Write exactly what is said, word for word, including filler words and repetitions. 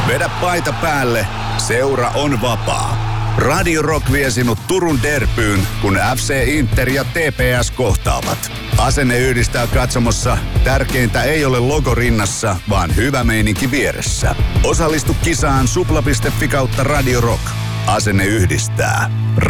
Vedä paita päälle, seura on vapaa. Radio Rock vie sinut Turun derbyyn, kun F C Inter ja T P S kohtaavat. Asenne yhdistää katsomossa. Tärkeintä ei ole logo rinnassa, vaan hyvä meininki vieressä. Osallistu kisaan supla piste fi kautta Radio Rock. Asenne yhdistää.